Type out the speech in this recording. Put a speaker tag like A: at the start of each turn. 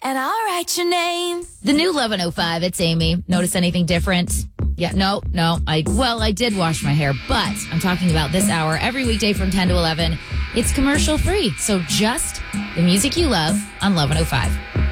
A: and I'll write your name.
B: The new 11:05, it's Amy. Notice anything different? Yeah, no. I did wash my hair, but I'm talking about this hour every weekday from 10 to 11. It's commercial free, so just the music you love on 11:05.